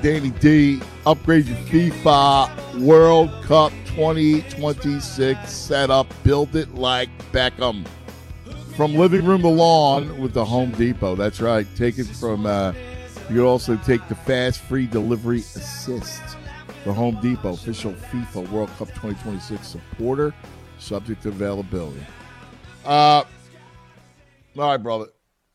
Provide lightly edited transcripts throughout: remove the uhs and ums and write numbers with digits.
Danny D. Upgrade your FIFA World Cup 2026 setup. Build it like Beckham. From living room to lawn with the Home Depot. That's right. Take it from, you can also take the fast free delivery assist. The Home Depot, official FIFA World Cup 2026 supporter, subject to availability. All right, brother.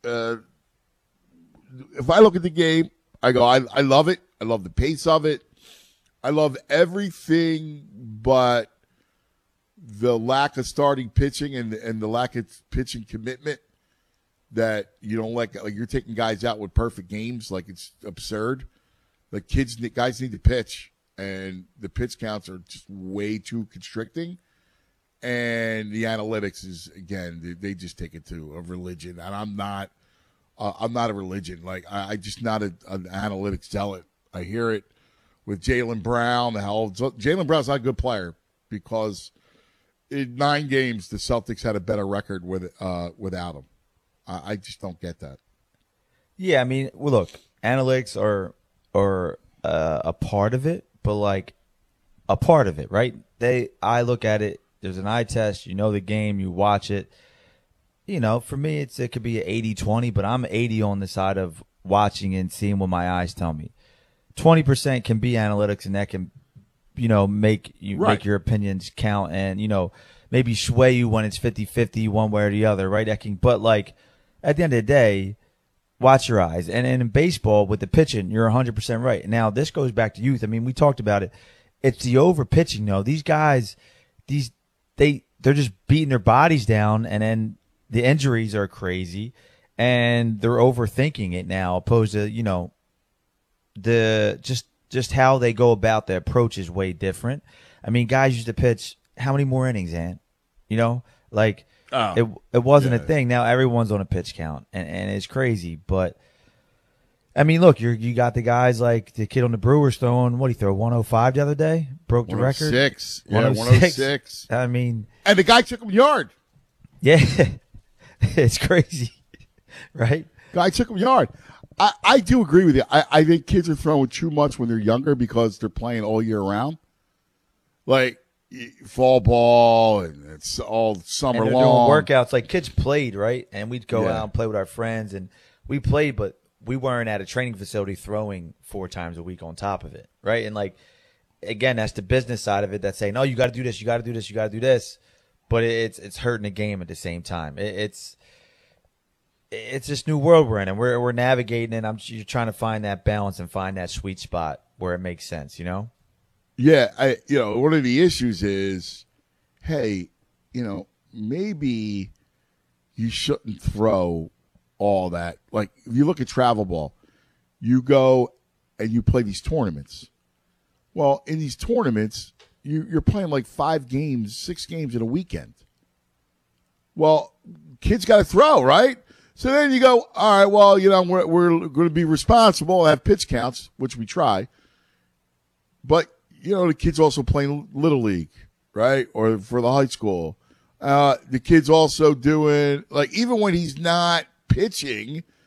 If I look at the game, I go, I love it. I love the pace of it. I love everything but the lack of starting pitching and the lack of pitching commitment that you don't like you're taking guys out with perfect games. Like, it's absurd. Like, guys need to pitch, and the pitch counts are just way too constricting. And the analytics is, again, they just take it to a religion. And I'm not a religion. Like, I just not an analytics zealot. I hear it with Jaylen Brown. Jaylen Brown's not a good player because in 9 games the Celtics had a better record without him. I just don't get that. Yeah, I mean, well, look, analytics are a part of it, but like a part of it, right? I look at it. There's an eye test. You know the game. You watch it. You know, for me, it could be an 80-20, but I'm 80 on the side of watching and seeing what my eyes tell me. 20% can be analytics, and that can, make your opinions count and, maybe sway you when it's 50-50 one way or the other, right? But like at the end of the day, watch your eyes. And in baseball with the pitching, you're 100% right. Now this goes back to youth. I mean, we talked about it. It's the over pitching though. These guys, they're just beating their bodies down, and then the injuries are crazy, and they're overthinking it now, opposed to, just how they go about the approach is way different. I mean, guys used to pitch how many more innings, Ant? It wasn't a thing. Now everyone's on a pitch count, and it's crazy. But I mean, look, you got the guys like the kid on the Brewers throwing, what did he throw, 105 the other day? Broke the record. 106. Yeah, 106. I mean, and the guy took him yard. Yeah. It's crazy, right? Guy took him yard. I do agree with you. I think kids are throwing too much when they're younger because they're playing all year round. Like fall ball, and it's all summer and long. Doing workouts. Like kids played, right? And we'd go out and play with our friends, and we played, but we weren't at a training facility throwing 4 times a week on top of it, right? And like, again, that's the business side of it that's saying, oh, you got to do this, you got to do this, you got to do this. But it's hurting the game at the same time. It's this new world we're in, and we're navigating it. You're trying to find that balance and find that sweet spot where it makes sense, Yeah, one of the issues is, hey, maybe you shouldn't throw all that. Like, if you look at travel ball, you go and you play these tournaments. Well, in these tournaments, you're playing like 5 games, 6 games in a weekend. Well, kids got to throw, right? So then you go, all right, well, we're going to be responsible, have pitch counts, which we try. But, the kids also playing Little League, right? Or for the high school. The kid's also doing, like, even when he's not pitching,